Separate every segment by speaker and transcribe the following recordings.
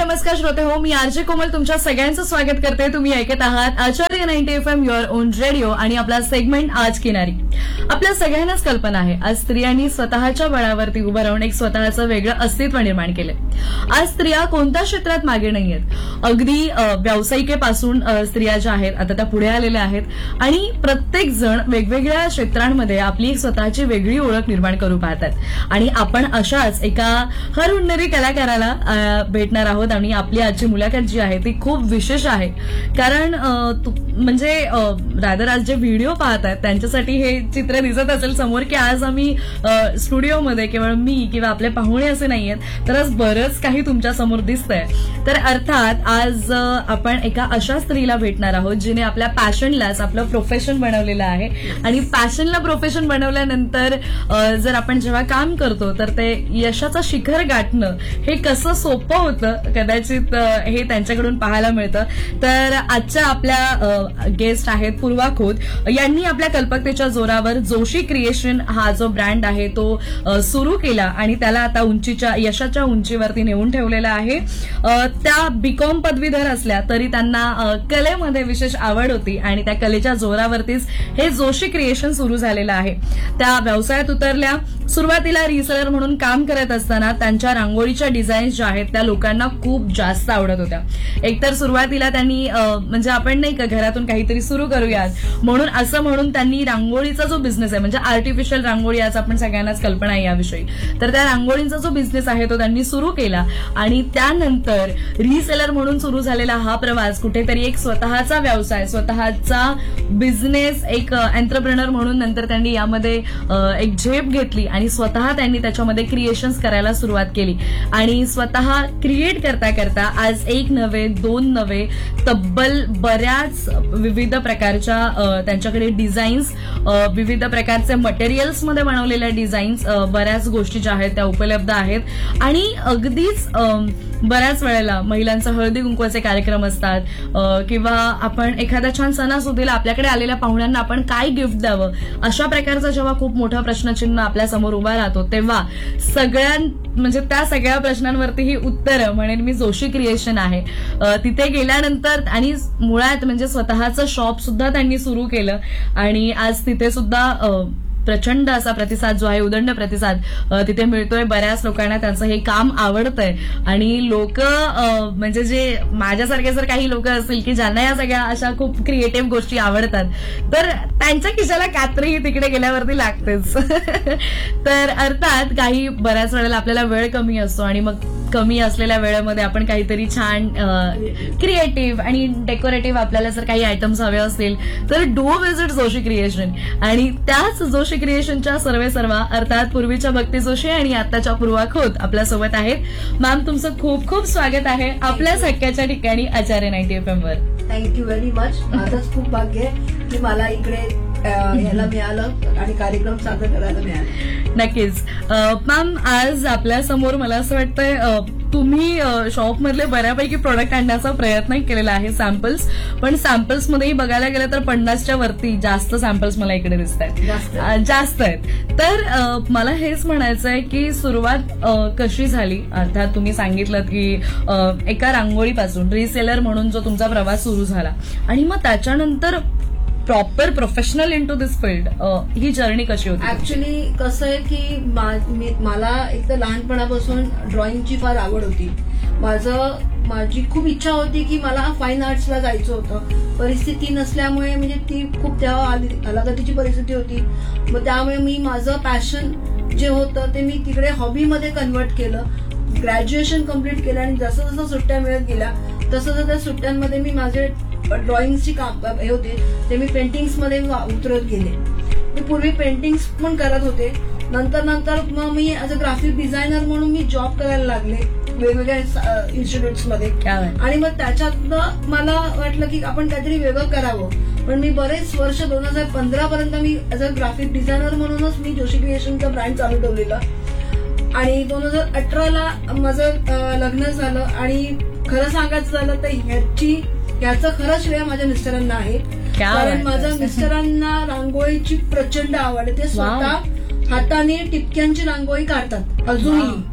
Speaker 1: नमस्कार श्रोते हो, मी आरजे कोमल तुमच्या सगळ्यांचं स्वागत करते. तुम्ही ऐकत आहात आचार्य 90 FM युअर ओन रेडिओ आणि आपला सेगमेंट आज किनारी. आपल्या सगळ्यांनाच कल्पना आहे, आज स्त्रियांनी स्वतःच्या बळावरती उभं राहून एक स्वतःचं वेगळं अस्तित्व निर्माण केलंय. आज स्त्रिया कोणत्या क्षेत्रात मागे नाहीयेत. अगदी व्यावसायिकेपासून स्त्रिया ज्या आहेत आता त्या पुढे आलेल्या आहेत आणि प्रत्येक जण वेगवेगळ्या क्षेत्रांमध्ये आपली एक स्वतःची वेगळी ओळख निर्माण करू पाहतात. आणि आपण अशाच एका हरहुन्नरी कलाकाराला भेटणार आहोत आणि आपली आजची मुलाखत जी आहे ती खूप विशेष आहे. कारण म्हणजे रादर आज जे व्हिडिओ पाहतात त्यांच्यासाठी हे चित्र दिसत असेल समोर की आज आम्ही स्टुडिओमध्ये केवळ मी किंवा आपले पाहुणे असे नाहीयेत, तर आज बरंच काही तुमच्या समोर दिसतंय. तर अर्थात आज आपण एका अशा स्त्रीला भेटणार आहोत जिने आपल्या पॅशनलाच आपलं प्रोफेशन बनवलेलं आहे. आणि पॅशनला प्रोफेशन बनवल्यानंतर जर आपण जेव्हा काम करतो तर ते यशाचं शिखर गाठणं हे कसं सोपं होतं कदाचित हे त्यांच्याकडून पाहायला मिळतं. तर आजच्या आपल्या गेस्ट आहेत पूर्वा खोत. यांनी आपल्या कल्पकतेच्या जोरावर जोशी क्रिएशन हा जो ब्रँड आहे तो सुरू केला आणि त्याला आता यशाच्या उंचीवरती नेऊन ठेवलेला आहे. त्या बीकॉम पदवीधर असल्या तरी त्यांना कलेमध्ये विशेष आवड होती आणि त्या कलेच्या जोरावरतीच हे जोशी क्रिएशन सुरू झालेलं आहे. त्या व्यवसायात उतरल्या. सुरुवातीला रिसेलर म्हणून काम करत असताना त्यांच्या रांगोळीच्या डिझाईन्स ज्या आहेत त्या लोकांना खूप जास्त आवडत होत्या. एकतर सुरुवातीला त्यांनी म्हणजे आपण नाही का घरातून काहीतरी सुरू करूयात म्हणून त्यांनी रांगोळीचा जो बिझनेस आहे म्हणजे आर्टिफिशियल रांगोळी आज आपण सगळ्यांनाच कल्पना आहे याविषयी, तर त्या रांगोळींचा जो बिझनेस आहे तो त्यांनी सुरू केला. आणि त्यानंतर रिसेलर म्हणून सुरू झालेला हा प्रवास कुठेतरी एक स्वतःचा व्यवसाय, स्वतःचा बिझनेस, एक एंटरप्रेनर म्हणून नंतर त्यांनी यामध्ये एक झेप घेतली आणि स्वतः त्यांनी त्याच्यामध्ये क्रिएशन्स करायला सुरुवात केली. आणि स्वतः क्रिएट करता करता आज एक नव्हे दोन नव्हे तब्बल बऱ्याच विविध प्रकारच्या त्यांच्याकडे डिझाईन्स, विविध प्रकारचे मटेरियल्स मध्ये बनवलेल्या डिझाईन्स, बऱ्याच गोष्टी ज्या आहेत त्या उपलब्ध आहेत. आणि अगदीच बऱ्याच वेळेला महिलांचा हळदी कुंकवाचे कार्यक्रम असतात किंवा आपण एखाद्या छान सणासुदीला आपल्याकडे आलेल्या पाहुण्यांना आपण काय गिफ्ट द्यावं अशा प्रकारचा जेव्हा खूप मोठा प्रश्नचिन्ह आपल्या समोर उभा राहतो तेव्हा म्हणजे त्या सगळ्या प्रश्नांवरती ही उत्तरं म्हणेन मी जोशी क्रिएशन आहे. तिथे गेल्यानंतर आणि मुळात म्हणजे स्वतःचं शॉप सुद्धा त्यांनी सुरू केलं आणि आज तिथे सुद्धा प्रचंड असा प्रतिसाद जो आहे, उदंड प्रतिसाद तिथे मिळतोय. बऱ्याच लोकांना त्यांचं हे काम आवडतंय आणि लोक म्हणजे जे माझ्यासारखे जर काही लोक असतील की ज्यांना या सगळ्या अशा खूप क्रिएटिव्ह गोष्टी आवडतात तर त्यांच्या खिशाला कात्रीही तिकडे गेल्यावरती लागतेच. तर अर्थात काही बऱ्याच वेळेला आपल्याला वेळ कमी असतो आणि मग कमी असलेल्या वेळेमध्ये आपण काहीतरी छान क्रिएटिव्ह आणि डेकोरेटिव्ह आपल्याला जर काही आयटम्स हवे असतील तर डू व्हिजिट जोशी क्रिएशन. आणि त्याच जोशी क्रिएशनच्या सर्वेसर्वा अर्थात पूर्वीच्या भक्ती जोशी आणि आताच्या पूर्वा खोत आपल्यासोबत आहेत. मॅम तुमचं खूप खूप स्वागत आहे आपल्याच हक्काच्या ठिकाणी आचार्य 90 FM वर.
Speaker 2: Thank you very much. माझंच खूप भाग्य आहे की मला इकडे यायला मिळालं आणि कार्यक्रम सादर करायला मिळाला.
Speaker 1: नक्कीच. मॅम आज आपल्या समोर मला असं वाटतंय तुम्ही शॉपमधले बऱ्यापैकी प्रोडक्ट आणण्याचा प्रयत्न केलेला आहे, सॅम्पल्स. पण सॅम्पल्समध्येही बघायला गेलं तर 50च्या वरती जास्त सॅम्पल्स मला इकडे दिसत आहेत, जास्त आहेत. तर मला हेच म्हणायचं आहे की सुरुवात कशी झाली. अर्थात तुम्ही सांगितलं की एका रांगोळीपासून रिसेलर म्हणून जो तुमचा प्रवास सुरू झाला आणि मग त्याच्यानंतर proper professional in to this field, he journey कशी होती?
Speaker 2: ऍक्च्युली कसं आहे की मला एक तर लहानपणापासून ड्रॉइंगची फार आवड होती. माझी खूप इच्छा होती की मला फाईन आर्ट्सला जायचं होतं. परिस्थिती नसल्यामुळे म्हणजे ती खूप तेव्हा हलाखतीची परिस्थिती होती. मग त्यामुळे मी माझं पॅशन जे होतं ते मी तिकडे हॉबीमध्ये कन्व्हर्ट केलं. ग्रॅज्युएशन कम्प्लीट केलं आणि जसं जसं सुट्ट्या मिळत गेल्या तसं त्या सुट्ट्यांमध्ये मी माझे ड्रॉइंगची काम हे होते ते मी पेंटिंग्समध्ये उतरत गेले. मी पूर्वी पेंटिंग्स पण करत होते. नंतर मग मी ऍज अ ग्राफिक डिझायनर म्हणून मी जॉब करायला लागले वेगवेगळ्या इन्स्टिट्यूट्समध्ये. आणि मग त्याच्यातनं मला वाटलं की आपण काहीतरी वेगळं करावं. पण मी बरेच वर्ष 2015 पर्यंत मी ऍज अ ग्राफिक डिझायनर म्हणूनच मी जोशी क्रिएशनचा ब्रँड चालू ठेवलेला. आणि 2018ला माझं लग्न झालं आणि खरं सांगायचं झालं तर याचं खरं श्रेय माझ्या मिस्टरांना आहे. कारण माझ्या मिस्टरांना रांगोळीची प्रचंड आवड आहे. ते स्वतः हाताने टिपक्यांची रांगोळी काढतात अजूनही.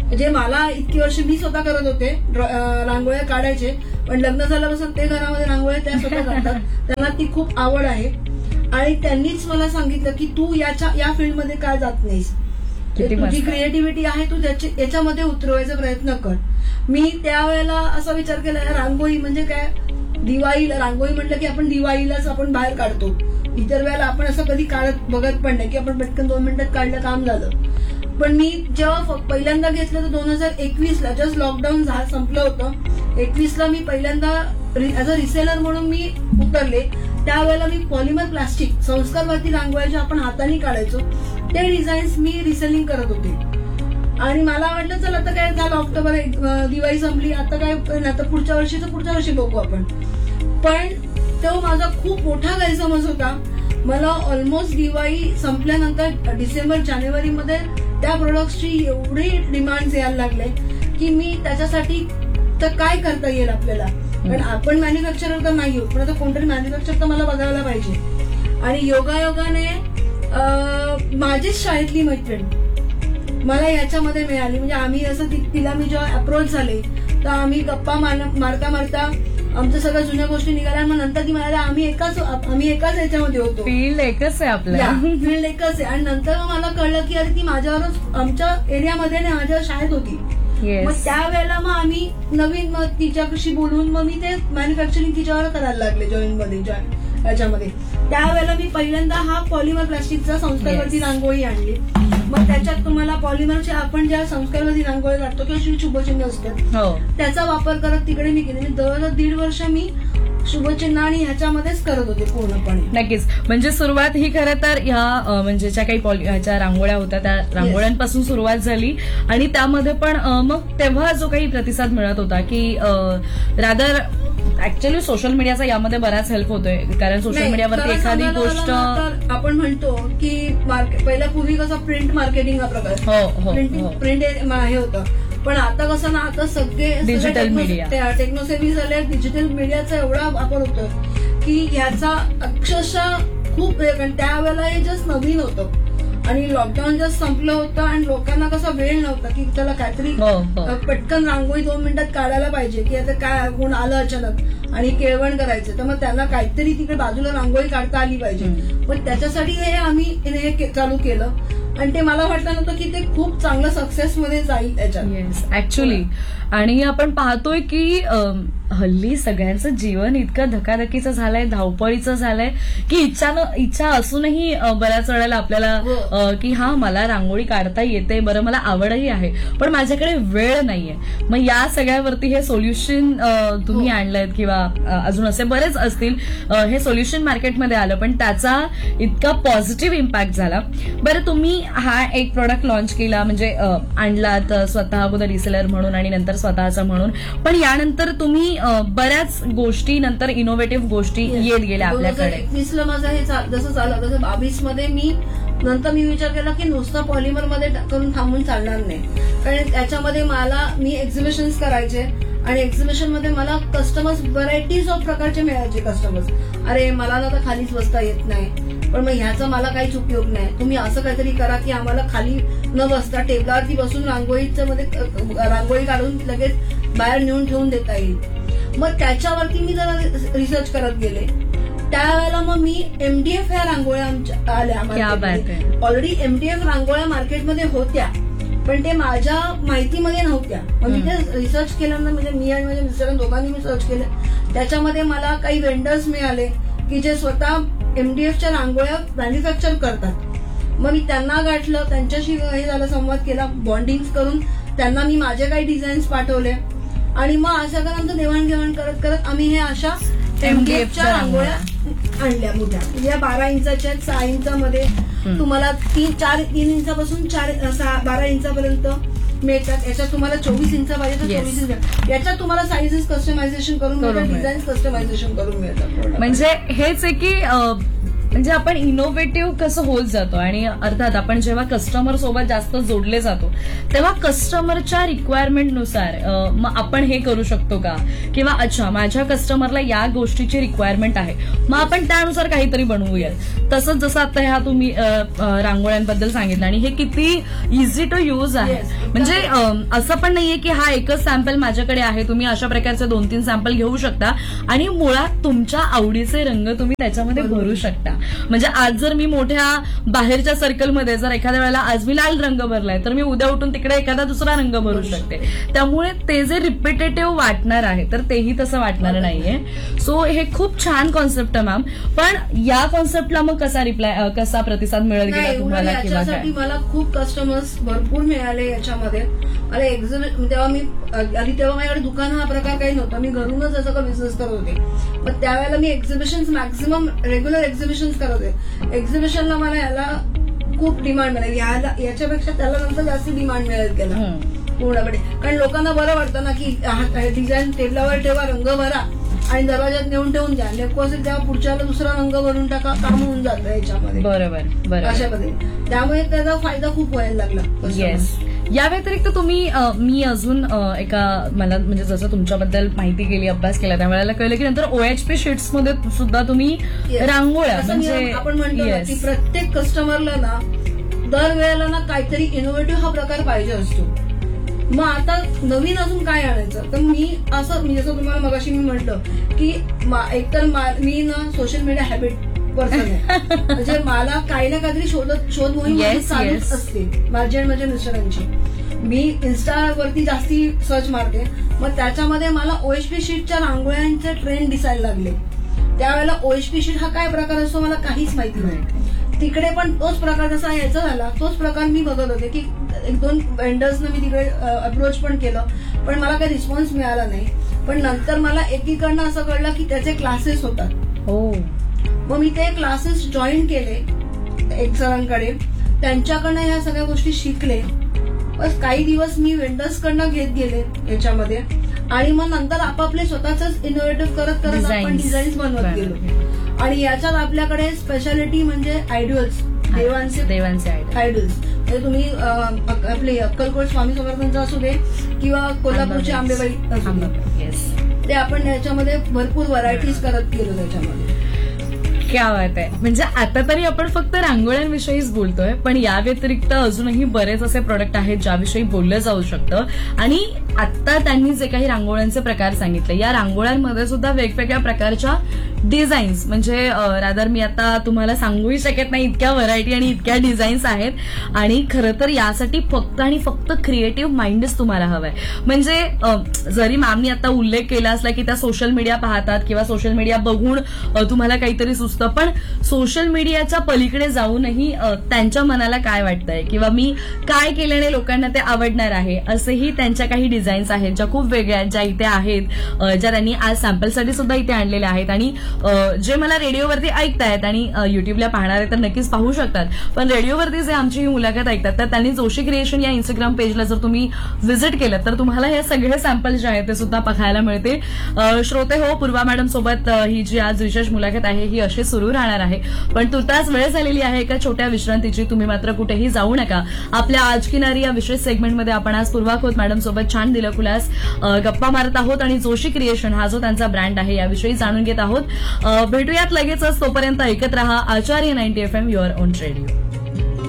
Speaker 2: म्हणजे मला इतकी वर्ष मी स्वतः करत होते, रांगोळ्या काढायचे, पण लग्न झाल्यापासून ते घरामध्ये रांगोळ्या त्या स्वतः करतात. त्यांना ती खूप आवड आहे आणि त्यांनीच मला सांगितलं की तू या फील्डमध्ये काय जात नाहीस, तुझी क्रिएटिव्हिटी आहे, तू याच्यामध्ये उतरवायचा प्रयत्न कर. मी त्यावेळेला असा विचार केला, रांगोळी म्हणजे काय, दिवाळीला रांगोळी म्हटलं की आपण दिवाळीलाच आपण बाहेर काढतो, इतर वेळेला आपण असं कधी काढत बघत पण नाही की आपण पटकन 2 मिनिटात काढलं काम झालं. पण मी जेव्हा पहिल्यांदा घेतलं तर 2021ला जस्ट लॉकडाऊन संपलं होतं, 21ला मी पहिल्यांदा ऍज अ रिसेलर म्हणून मी उतरले. त्यावेळेला मी पॉलिमर प्लास्टिक संस्कारवादी रांगोळ्या ज्या आपण हाताने काढायचो ते डिझाईन्स मी रिसेलिंग करत होते. आणि मला वाटलं चल आता काय झालं, ऑक्टोबर दिवाळी संपली, आता काय आता पुढच्या वर्षी बघू आपण. पण तो माझा खूप मोठा गैरसमज होता. मला ऑलमोस्ट दिवाळी संपल्यानंतर डिसेंबर जानेवारीमध्ये त्या प्रोडक्ट्सची एवढी डिमांड यायला लागले की मी त्याच्यासाठी तर काय करता येईल आपल्याला, कारण आपण मॅन्युफॅक्चरर तर नाही होत, पण आता कोणतरी मॅन्युफॅक्चर तर मला बघायला पाहिजे. आणि योगायोगाने माझीच शाळेतली मैत्रीण मला याच्यामध्ये मिळाली. म्हणजे आम्ही असं तिला मी जेव्हा अप्रोच झाले तर आम्ही गप्पा मारता मारता आमच्या सगळ्या जुन्या गोष्टी निघाल्या. मग नंतर ती म्हणाली आम्ही एकाच याच्यामध्ये होतो,
Speaker 1: फील्ड एकच आहे आपल्या,
Speaker 2: फील्ड एकच आहे. आणि नंतर मग मला कळलं की अरे ती माझ्यावरच आमच्या एरियामध्ये नाही माझ्या शाळेत होती. मग त्यावेळेला मग आम्ही नवीन मग तिच्याशी बोलून मग मी ते मॅन्युफॅक्चरिंग तिच्यावर करायला लागले जॉईनमध्ये याच्यामध्ये. त्यावेळेला मी पहिल्यांदा हा पॉलिमर प्लास्टिकचा संस्कारवरती रांगोळी आणली. मग त्याच्यात तुम्हाला पॉलिमरच्या आपण ज्या संस्कारवरती रांगोळी काढतो किंवा शुभचिन्ह असतात त्याचा वापर करत तिकडे मी केले. जवळजवळ 1.5 वर्ष मी शुभचिन्ह आणि ह्याच्यामध्येच करत होते पूर्णपणे.
Speaker 1: नक्कीच. म्हणजे सुरुवात ही खरं तर ह्या म्हणजे ज्या काही ह्याच्या रांगोळ्या होत्या त्या रांगोळ्यांपासून सुरुवात झाली आणि त्यामध्ये पण मग तेव्हा जो काही प्रतिसाद मिळत होता की रादर ऍक्च्युअली सोशल मीडियाचा यामध्ये बराच हेल्प होतोय, कारण सोशल मीडियावरती एखादी गोष्ट
Speaker 2: आपण म्हणतो की पहिल्या पूर्वी कसं प्रिंट मार्केटिंग हा प्रकार प्रिंट हे होतं, पण आता कसं ना आता सगळे
Speaker 1: डिजिटल मीडिया
Speaker 2: टेक्नोसेव्ही झाले, डिजिटल मीडियाचा एवढा वापर होतो की याचा अक्षरशः खूप कारण त्यावेळेला हे जस्ट नवीन होतं आणि लॉकडाऊन जस्ट संपलं होतं आणि लोकांना कसा वेळ नव्हता की त्याला काहीतरी पटकन रांगोळी 2 मिनिटात काढायला पाहिजे की आता काय गुण आलं अचानक आणि केळवण करायचं, तर मग त्यांना काहीतरी तिकडे बाजूला रांगोळी काढता आली पाहिजे. पण त्याच्यासाठी हे आम्ही हे चालू केलं आणि ते मला वाटलं नव्हतं की ते खूप चांगलं सक्सेसमध्ये जाईल त्याच्यात.
Speaker 1: Yes actually. आणि आपण पाहतोय की हल्ली सगळ्यांचं जीवन इतकं धकाधकीचं झालंय, धावपळीचं झालंय की इच्छा असूनही बऱ्याच वेळेला आपल्याला की हा मला रांगोळी काढता येते, बरं मला आवडही आहे पण माझ्याकडे वेळ नाहीये. मग या सगळ्यावरती हे सोल्युशन तुम्ही आणलंय किंवा अजून असे बरेच असतील, हे सोल्युशन मार्केटमध्ये आलं पण त्याचा इतका पॉझिटिव्ह इम्पॅक्ट झाला. बरं तुम्ही हा एक प्रोडक्ट लॉन्च केला म्हणजे आणलात स्वतः अगोदर रिसेलर म्हणून आणि नंतर स्वतःचा म्हणून, पण यानंतर तुम्ही बऱ्याच गोष्टी नंतर इनोव्हेटिव्ह गोष्टी येत गेल्या आपल्याकडे.
Speaker 2: 2021ला माझं हे जसं झालं तसं 22 मध्ये मी विचार केला की नुसतं पॉलिमर मध्ये करून थांबून चालणार नाही, कारण त्याच्यामध्ये मी एक्झिबिशन्स करायचे आणि एक्झिबिशन मध्ये मला कस्टमर्स व्हरायटीज ऑफ प्रकारचे मिळायचे कस्टमर्स. अरे मला ना तर खालीच बसता येत नाही, पण मग ह्याचा मला काहीच उपयोग नाही, तुम्ही असं काहीतरी करा की आम्हाला खाली न बसता टेबलावरती बसून रांगोळी काढून लगेच बाहेर नेऊन ठेवून देता येईल. मग त्याच्यावरती मी जरा रिसर्च करत गेले. त्यावेळेला मग मी MDF ह्या रांगोळ्या आल्या. ऑलरेडी MDF रांगोळ्या मार्केटमध्ये होत्या पण ते माझ्या माहितीमध्ये नव्हत्या. मग मी ते रिसर्च केल्यानंतर म्हणजे मी आणि माझ्या मिस्टरांनी दोघांनी मी सर्च केलं. त्याच्यामध्ये मला काही वेंडर्स मिळाले की जे स्वतः MDFच्या रांगोळ्या मॅन्युफॅक्चर करतात. मग मी त्यांना गाठलं, त्यांच्याशी हे झालं, संवाद केला, बॉन्डिंग करून त्यांना मी माझे काही डिझाईन्स पाठवले आणि मग अशा नंतर देवाणघेवाण करत करत आम्ही हे अशा MDFच्या रांगोळ्या आणल्या मोठ्या. या 12 इंचाच्या 6 इंचामध्ये तुम्हाला 3 इंचापासून 12 इंचापर्यंत मिळतात. याच्यात तुम्हाला 24 इंच पाहिजे तर 24 इंच, याच्यात तुम्हाला साईजेस कस्टमायझेशन करून मिळतात, डिझाईन कस्टमायझेशन करून मिळतात.
Speaker 1: म्हणजे हेच आहे की म्हणजे आपण इनोव्हेटिव्ह कसं होत जातो आणि अर्थात आपण जेव्हा कस्टमर सोबत जास्त जोडले जातो तेव्हा कस्टमरच्या रिक्वायरमेंटनुसार मग आपण हे करू शकतो का, किंवा अच्छा माझ्या कस्टमरला या गोष्टीची रिक्वायरमेंट आहे मग आपण त्यानुसार काहीतरी बनवूयात. तसंच जसं आता ह्या तुम्ही रांगोळ्यांबद्दल सांगितलं आणि हे किती इझी टू यूज आहे. म्हणजे असं पण नाहीये की हा एकच सॅम्पल माझ्याकडे आहे, तुम्ही अशा प्रकारचे 2-3 सॅम्पल घेऊ शकता आणि मुळात तुमच्या आवडीचे रंग तुम्ही त्याच्यामध्ये भरू शकता. म्हणजे आज जर मी मोठ्या बाहेरच्या सर्कलमध्ये जर एखाद्या वेळेला आज मी लाल रंग भरलाय तर मी उद्या उठून तिकडे एखादा दुसरा रंग भरू शकते. त्यामुळे ते जे रिपिटेटिव्ह वाटणार आहे तर तेही तसं वाटणार नाहीये. सो हे खूप छान कॉन्सेप्ट आहे मॅम. पण या कॉन्सेप्टला मग कसा प्रतिसाद मिळत गेला तुम्हाला किंवा
Speaker 2: याच्यासाठी मला खूप कस्टमर्स भरपूर मिळाले. याच्यामध्ये मला तेव्हा माझ्याकडे दुकान हा प्रकार काही नव्हता, मी घरूनच याचा बिझनेस करत होते. पण त्यावेळेला मी एक्झिबिशन्स मॅक्झिमम रेग्युलर एक्झिबिशन्स करत होते. एक्झिबिशनला मला याला खूप डिमांड मिळाली, याच्यापेक्षा त्याला नंतर जास्त डिमांड मिळत गेला पूर्णपणे. कारण लोकांना बरं वाटतं ना की डिझाईन टेबलावर ठेवा, रंग भरा आणि दरवाज्यात नेऊन ठेवून द्या. नको असेल तेव्हा पुढच्याला दुसरा रंग भरून टाका, काम होऊन जातं याच्यामध्ये.
Speaker 1: बरोबर
Speaker 2: अशा पद्धतीने त्यामुळे त्याचा फायदा खूप व्हायला लागला.
Speaker 1: येस. या व्यतिरिक्त तुम्ही मी अजून मला म्हणजे जसं तुमच्याबद्दल माहिती केली, अभ्यास केला, त्यावेळेला कळलं की नंतर OHP शीट्स मध्ये सुद्धा तुम्ही रांगोळ्या म्हणजे
Speaker 2: आपण म्हणतो की प्रत्येक कस्टमरला ना दरवेळेला ना काहीतरी इनोव्हेटिव्ह हा प्रकार पाहिजे असतो. मग आता नवीन अजून काय आणायचं, तर मी जसं तुम्हाला मगाशी मी म्हटलं की एकतर मी ना सोशल मीडिया हॅबिट पर्सन आहे. म्हणजे मला काही ना काहीतरी शोध मोहीम चालूच असते माझी आणि माझ्या मिस्टरांची. मी इन्स्टावरती जास्ती सर्च मारते, मग त्याच्यामध्ये मला OHP शीटच्या रांगोळ्यांचे ट्रेंड दिसायला लागले. त्यावेळेला OHP शीट हा काय प्रकार असतो मला काहीच माहिती नाही. तिकडे पण तोच प्रकार जसा यायचा झाला तोच प्रकार मी बघत होते की 1-2 वेंडर्सना मी तिकडे अप्रोच पण केलं, पण मला काही रिस्पॉन्स मिळाला नाही. पण नंतर मला एकीकडनं असं कळलं की त्याचे क्लासेस होतात. मग मी ते क्लासेस जॉईन केले एक सरांकडे, त्यांच्याकडनं ह्या सगळ्या गोष्टी शिकले. बस काही दिवस मी वेंडर्सकडनं घेत गेले याच्यामध्ये आणि मग नंतर आपापले स्वतःच इनोव्हेटिव्ह करत करत आपण डिझाईन्स बनवत गेलो. आणि याच्यात आपल्याकडे स्पेशालिटी म्हणजे आयडल्स, देवांचे आयडल्स. म्हणजे तुम्ही आपले अक्कलकोट स्वामी समर्थांचा असू दे किंवा कोल्हापूरची आंबेबाई असू दे, ते आपण याच्यामध्ये भरपूर व्हरायटीज करत गेलो त्याच्यामध्ये.
Speaker 1: क्या बात आहे. म्हणजे आता तरी आपण फक्त रांगोळ्यांविषयीच बोलतोय, पण या व्यतिरिक्त अजूनही बरेच असे प्रोडक्ट आहेत ज्याविषयी बोललं जाऊ शकतं. आणि आता त्यांनी जे काही रांगोळ्यांचे प्रकार सांगितले, या रांगोळ्यांमध्ये सुद्धा वेगवेगळ्या प्रकारच्या डिझाईन्स, म्हणजे रादर मी आता तुम्हाला सांगूही शकत नाही, इतक्या व्हरायटी आणि इतक्या डिझाईन्स आहेत. आणि खरं तर यासाठी फक्त आणि फक्त क्रिएटिव्ह माइंडच तुम्हाला हवंय. म्हणजे जरी मॅमनी आता उल्लेख केला असला की त्या सोशल मीडिया पाहतात किंवा सोशल मीडिया बघून तुम्हाला काहीतरी सुचतं, पण सोशल मीडियाच्या पलीकडे जाऊनही त्यांच्या मनाला काय वाटतंय किंवा मी काय केल्याने लोकांना ते आवडणार आहे, असेही त्यांच्या काही डिझाईन्स आहेत ज्या खूप वेगळ्या, ज्या इथे आहेत, ज्या त्यांनी आज सॅम्पलसाठी सुद्धा इथे आणलेल्या आहेत. आणि जे मला रेडिओवरती ऐकतायत आणि युट्यूबला पाहणार आहे तर नक्कीच पाहू शकतात, पण रेडिओवरती जे आमची ही मुलाखत ऐकतात तर त्यांनी जोशी क्रिएशन या इंस्टाग्राम पेजला जर तुम्ही व्हिजिट केलं तर तुम्हाला हे सगळे सॅम्पल जे आहेत ते सुद्धा पाहायला मिळते. श्रोते हो, पूर्वा मॅडम सोबत ही जी आज विशेष मुलाखत आहे ही अशी सुरू राहणार आहे, पण तुर्तास वेळ झालेली आहे एका छोट्या विश्रांतीची. तुम्ही मात्र कुठेही जाऊ नका. आपल्या आज किनारी या विशेष सेगमेंटमध्ये आपण आज पूर्वा खोत मॅडम सोबत छान दिलखुलास गप्पा मारत आहोत आणि जोशी क्रिएशन हा जो त्यांचा ब्रँड आहे याविषयी जाणून घेत आहोत. भेटूयात लगेचच. तोपर्यंत ऐकत रहा आचार्य 90 FM युअर ओन रेडिओ.